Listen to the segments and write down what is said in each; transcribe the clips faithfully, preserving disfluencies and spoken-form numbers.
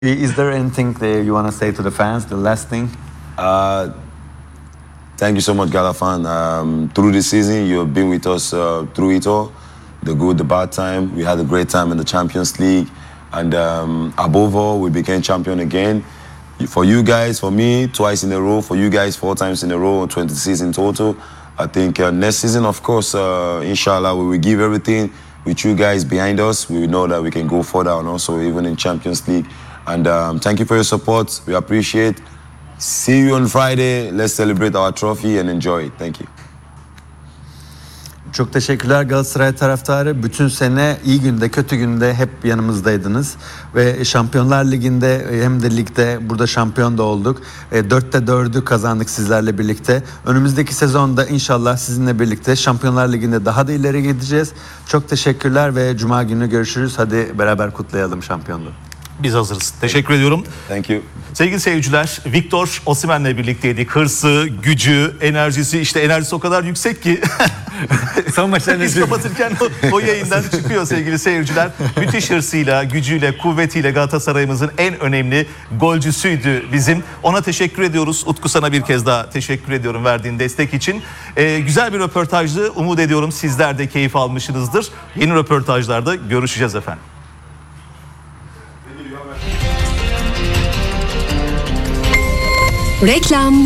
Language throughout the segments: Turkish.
Is there anything that you want to say to the fans, the last thing? Uh, thank you so much, Galafan. Um, through this season, you've been with us uh, through it all. The good, the bad time. We had a great time in the Champions League. And um, above all, we became champion again. For you guys, for me, twice in a row. For you guys, four times in a row, twenty-six in total. I think uh, next season, of course, uh, inshallah, we will give everything with you guys behind us. We know that we can go further and also even in Champions League. And um, thank you for your support. We appreciate. See you on Friday. Let's celebrate our trophy and enjoy it. Thank you. Çok teşekkürler Galatasaray taraftarı. Bütün sene iyi günde kötü günde hep yanımızdaydınız. Ve Şampiyonlar Ligi'nde hem de ligde burada şampiyon da olduk. Dörtte dördü kazandık sizlerle birlikte. Önümüzdeki sezonda inşallah sizinle birlikte Şampiyonlar Ligi'nde daha da ileri gideceğiz. Çok teşekkürler ve Cuma günü görüşürüz. Hadi beraber kutlayalım şampiyonluğu. Biz hazırız. Teşekkür ediyorum. Thank you. Sevgili seyirciler, Victor Osimhen'le birlikteydik. Hırsı, gücü, enerjisi, işte enerjisi o kadar yüksek ki Son maçta biz kapatırken o, o yayından çıkıyor sevgili seyirciler. Müthiş hırsıyla, gücüyle, kuvvetiyle Galatasaray'ımızın en önemli golcüsüydü bizim. Ona teşekkür ediyoruz. Utku, sana bir kez daha teşekkür ediyorum verdiğin destek için. Ee, güzel bir röportajdı. Umut ediyorum sizler de keyif almışsınızdır. Yeni röportajlarda görüşeceğiz efendim. Reklam.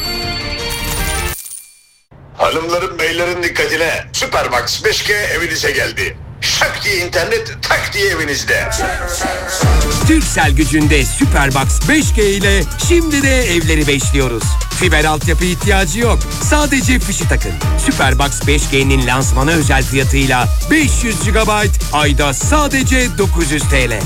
Hanımların beylerin dikkatine, Supermax beş G evinize geldi. Şak diye internet, tak diye evinizde. Turkcell gücünde Superbox beş G ile şimdi de evleri beşliyoruz. Fiber altyapı ihtiyacı yok. Sadece fişi takın. Superbox beş G'nin lansmanı özel fiyatıyla beş yüz gigabayt, ayda sadece dokuz yüz TL.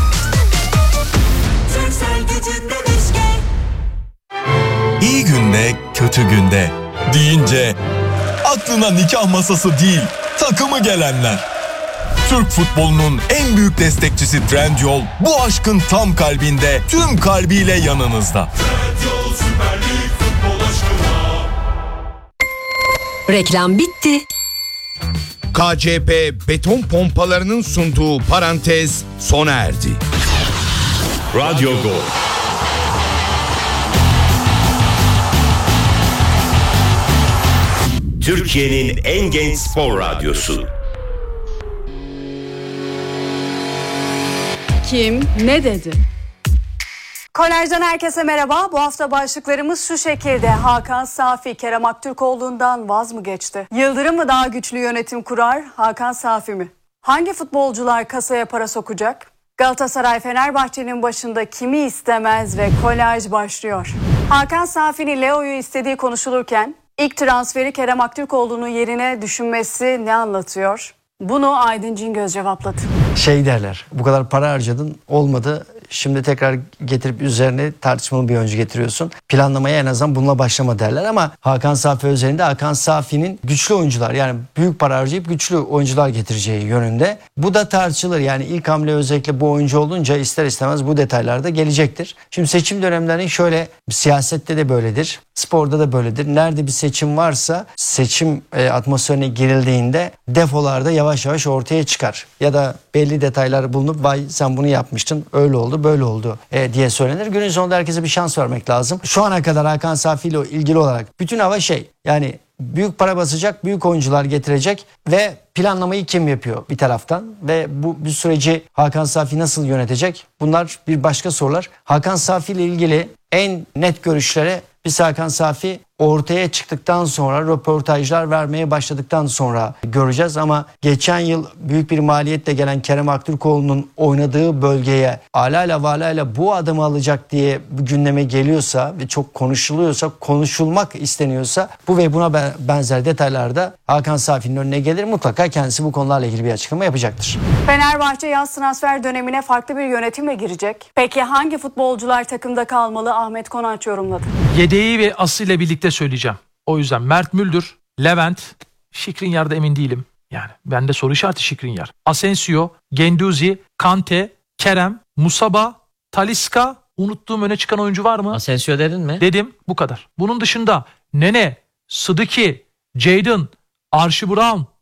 Turkcell gücünde beş G. İyi günde, kötü günde deyince aklına nikah masası değil, takımı gelenler. Türk futbolunun en büyük destekçisi Trendyol bu aşkın tam kalbinde, tüm kalbiyle yanınızda. Trendyol Süper Lig futbol aşkına. Reklam bitti. K C P beton pompalarının sunduğu parantez sona erdi. Radyo Gol. Türkiye'nin en genç spor radyosu. Kim ne dedi? Kolaj'dan herkese merhaba. Bu hafta başlıklarımız şu şekilde. Hakan Safi, Kerem Aktürkoğlu'ndan vaz mı geçti? Yıldırım mı daha güçlü yönetim kurar, Hakan Safi mi? Hangi futbolcular kasaya para sokacak? Galatasaray Fenerbahçe'nin başında kimi istemez ve kolaj başlıyor. Hakan Safi'nin Leo'yu istediği konuşulurken ilk transferi Kerem Aktürkoğlu'nun yerine düşünmesi ne anlatıyor? Bunu Aydın Cingöz cevapladı. Şey derler, bu kadar para harcadın, olmadı. Şimdi tekrar getirip üzerine tartışmalı bir oyuncu getiriyorsun. Planlamaya en azından bununla başlama derler ama Hakan Safi özelinde Hakan Safi'nin güçlü oyuncular, yani büyük para harcayıp güçlü oyuncular getireceği yönünde. Bu da tartışılır. Yani ilk hamle özellikle bu oyuncu olunca ister istemez bu detaylarda gelecektir. Şimdi seçim dönemlerinin şöyle, siyasette de böyledir, sporda da böyledir. Nerede bir seçim varsa seçim e, atmosferine girildiğinde defolarda yavaş yavaş ortaya çıkar. Ya da belli detaylar bulunup vay sen bunu yapmıştın, öyle oldu, böyle oldu e, diye söylenir. Günün sonunda herkese bir şans vermek lazım. Şu ana kadar Hakan Safi ile ilgili olarak bütün hava şey, yani büyük para basacak, büyük oyuncular getirecek ve planlamayı kim yapıyor bir taraftan ve bu bir süreci Hakan Safi nasıl yönetecek? Bunlar bir başka sorular. Hakan Safi ile ilgili en net görüşlere biz Hakan Safi ortaya çıktıktan sonra, röportajlar vermeye başladıktan sonra göreceğiz ama geçen yıl büyük bir maliyetle gelen Kerem Aktürkoğlu'nun oynadığı bölgeye alayla valayla bu adımı alacak diye gündeme geliyorsa ve çok konuşuluyorsa, konuşulmak isteniyorsa bu ve buna benzer detaylarda Hakan Safi'nin önüne gelir. Mutlaka kendisi bu konularla ilgili bir açıklama yapacaktır. Fenerbahçe yaz transfer dönemine farklı bir yönetimle girecek. Peki hangi futbolcular takımda kalmalı? Ahmet Konaç yorumladı. Yedeği ve Aslı ile birlikte söyleyeceğim. O yüzden Mert Müldür, Levent, Skriniar'da emin değilim. Yani bende soru işareti Skriniar. Asensio, Genduzi, Kante, Kerem, Musaba, Talisca, unuttuğum öne çıkan oyuncu var mı? Asensio dedin mi? Dedim, bu kadar. Bunun dışında Nene, Sıdıki, Jadon, Archie Brown,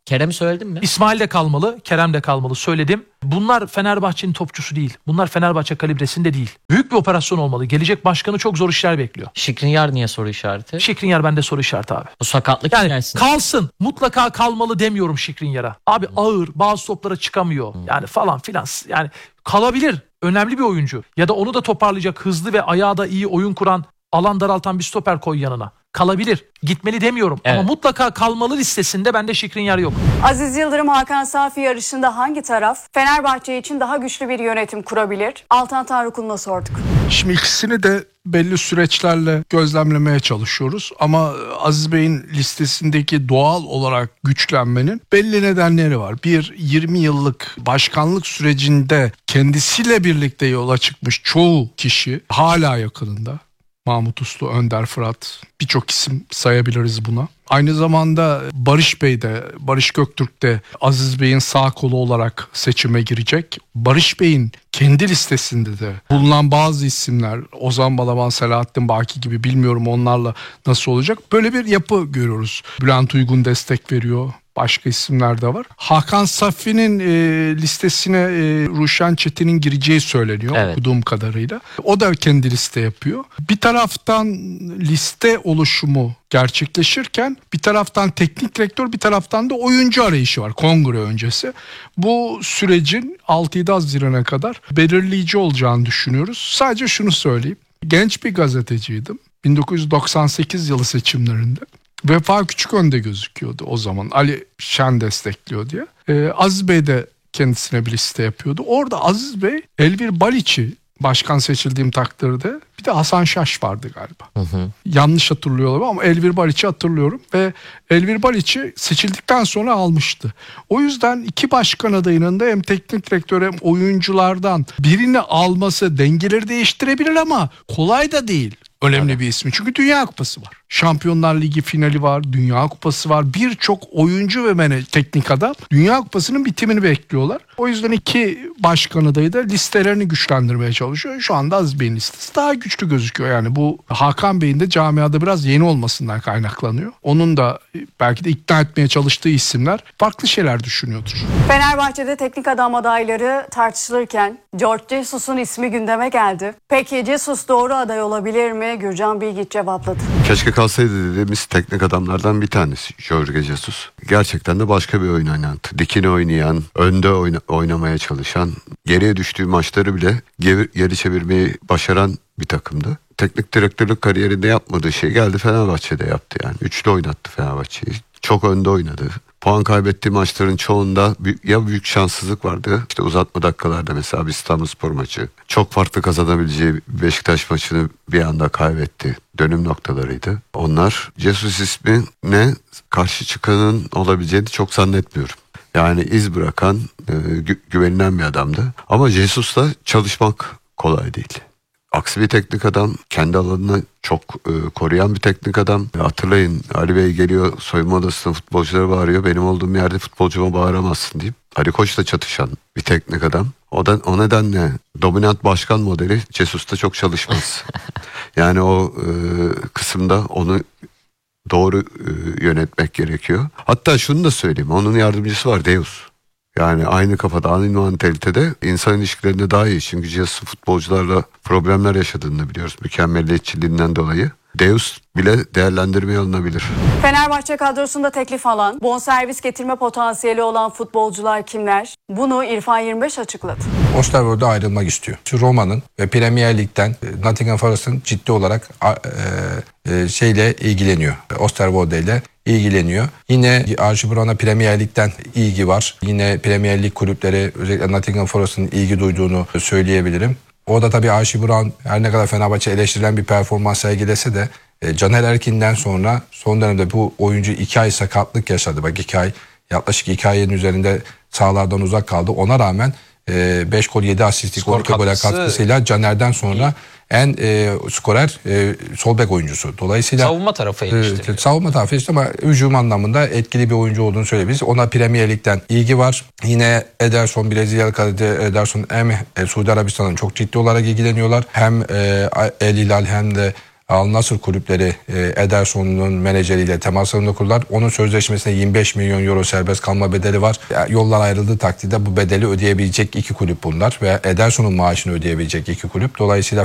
Kerem'i söyledin mi? İsmail de kalmalı, Kerem de kalmalı söyledim. Bunlar Fenerbahçe'nin topçusu değil. Bunlar Fenerbahçe kalibresinde değil. Büyük bir operasyon olmalı. Gelecek başkanı çok zor işler bekliyor. Şikrinyar niye soru işareti? Şikrinyar bende soru işareti abi. Bu sakatlık yani hikayesi. Kalsın. Mutlaka kalmalı demiyorum Şikrinyar'a. Abi ağır, bazı toplara çıkamıyor. Yani falan filan. Yani kalabilir. Önemli bir oyuncu. Ya da onu da toparlayacak hızlı ve ayağı da iyi oyun kuran, alan daraltan bir stoper koy yanına. Kalabilir. Gitmeli demiyorum. Evet. Ama mutlaka kalmalı listesinde bende Şikrinyar yok. Aziz Yıldırım Hakan Safi yarışında hangi taraf Fenerbahçe için daha güçlü bir yönetim kurabilir? Altan Tanrıkul'una sorduk. Şimdi ikisini de belli süreçlerle gözlemlemeye çalışıyoruz. Ama Aziz Bey'in listesindeki doğal olarak güçlenmenin belli nedenleri var. Bir, yirmi yıllık başkanlık sürecinde kendisiyle birlikte yola çıkmış çoğu kişi hala yakınında. Mahmut Uslu, Önder Fırat, birçok isim sayabiliriz buna. Aynı zamanda Barış Bey de, Barış Göktürk de Aziz Bey'in sağ kolu olarak seçime girecek. Barış Bey'in kendi listesinde de bulunan bazı isimler, Ozan Balaban, Selahattin Baki gibi, bilmiyorum onlarla nasıl olacak. Böyle bir yapı görüyoruz. Bülent Uygun destek veriyor. Başka isimler de var. Hakan Safi'nin e, listesine e, Ruşen Çetin'in gireceği söyleniyor, evet, okuduğum kadarıyla. O da kendi liste yapıyor. Bir taraftan liste oluşumu gerçekleşirken bir taraftan teknik direktör, bir taraftan da oyuncu arayışı var kongre öncesi. Bu sürecin altı yedi Haziran'a kadar belirleyici olacağını düşünüyoruz. Sadece şunu söyleyeyim. Genç bir gazeteciydim. bin dokuz yüz doksan sekiz yılı seçimlerinde. Vefa Küçükön'de gözüküyordu o zaman. Ali Şen destekliyor diye. Ee, Aziz Bey de kendisine bir liste yapıyordu. Orada Aziz Bey, Elvir Baliç'i başkan seçildiğim takdirde, bir de Hasan Şaş vardı galiba. Hı hı. Yanlış hatırlıyorum ama Elvir Baliç'i hatırlıyorum ve Elvir Baliç'i seçildikten sonra almıştı. O yüzden iki başkan adayının da hem teknik direktör hem oyunculardan birini alması dengeleri değiştirebilir ama kolay da değil. Önemli evet. bir ismi. Çünkü Dünya Kupası var. Şampiyonlar Ligi finali var. Dünya Kupası var. Birçok oyuncu ve mene, teknik adam Dünya Kupası'nın bitimini bekliyorlar. O yüzden iki başkan adayı da listelerini güçlendirmeye çalışıyor. Şu anda Aziz Bey'in listesi daha güçlü gözüküyor. Yani bu Hakan Bey'in de camiada biraz yeni olmasından kaynaklanıyor. Onun da belki de ikna etmeye çalıştığı isimler farklı şeyler düşünüyordur. Fenerbahçe'de teknik adam adayları tartışılırken George Jesus'un ismi gündeme geldi. Peki Jesus doğru aday olabilir mi? Gürcan Bilgiç cevapladı. Keşke kalsaydı dediğimiz teknik adamlardan bir tanesi Jorge Jesus. Gerçekten de başka bir oyun oynayan, dikine oynayan, önde oyna- oynamaya çalışan, geriye düştüğü maçları bile geri, geri çevirmeyi başaran bir takımdı. Teknik direktörlük kariyerinde yapmadığı şey geldi Fenerbahçe'de yaptı yani. Üçlü oynattı Fenerbahçe'yi. Çok önde oynadı. Puan kaybettiği maçların çoğunda ya büyük şanssızlık vardı. İşte uzatma dakikalarda mesela bir İstanbulspor maçı. Çok farklı kazanabileceği Beşiktaş maçını bir anda kaybetti. Dönüm noktalarıydı. Onlar Jesus ismine karşı çıkanın olabileceğini çok zannetmiyorum. Yani iz bırakan, gü- güvenilen bir adamdı. Ama Jesus'la çalışmak kolay değil. Aksi bir teknik adam, kendi alanını çok e, koruyan bir teknik adam. E, hatırlayın, Ali Bey geliyor soyunma odasına, futbolculara bağırıyor. Benim olduğum yerde futbolcuma bağıramazsın deyip Ali Koç'la çatışan bir teknik adam. O, da, o nedenle dominant başkan modeli Jesus'ta çok çalışmaz. Yani o e, kısımda onu doğru e, yönetmek gerekiyor. Hatta şunu da söyleyeyim, onun yardımcısı var, Deus. Yani aynı kafada, aynı mantalitede insan ilişkilerinde daha iyi. Çünkü Jesus futbolcularla problemler yaşadığını biliyoruz. Mükemmelliyetçiliğinden dolayı. Deus bile değerlendirmeye alınabilir. Fenerbahçe kadrosunda teklif alan, bonservis getirme potansiyeli olan futbolcular kimler? Bunu İrfan yirmi beş açıkladı. Osterwold'da ayrılmak istiyor. Roma'nın ve Premier Lig'den Nottingham Forest'ın ciddi olarak e, e, şeyle ilgileniyor. Osterwolde ile ilgileniyor. Yine Archie Brown'a Premier Lig'den ilgi var. Yine Premier Lig kulüpleri, özellikle Nottingham Forest'ın ilgi duyduğunu söyleyebilirim. O da tabii Archie Brown her ne kadar Fenerbahçe eleştirilen bir performans sergilese de e, Caner Erkin'den sonra son dönemde bu oyuncu iki ay sakatlık yaşadı. Bak iki ay, yaklaşık iki ayın üzerinde sahalardan uzak kaldı. Ona rağmen beş gol yedi asistlik on iki gol katkısıyla Caner'den sonra en e, skorer e, sol bek oyuncusu. Dolayısıyla savunma tarafı eleştiriliyor. E, savunma tarafı işte ama hücum anlamında etkili bir oyuncu olduğunu söyleyebiliriz. Ona Premier Lig'den ilgi var. Yine Ederson, Brezilyalı kaleci Ederson hem e, Suudi Arabistan'ın çok ciddi olarak ilgileniyorlar. Hem e, El Hilal hem de Al Nassr kulüpleri e, Ederson'un menajeriyle temas halinde kurdular. Onun sözleşmesinde yirmi beş milyon euro serbest kalma bedeli var. Yani yollar ayrıldığı takdirde bu bedeli ödeyebilecek iki kulüp bunlar ve Ederson'un maaşını ödeyebilecek iki kulüp. Dolayısıyla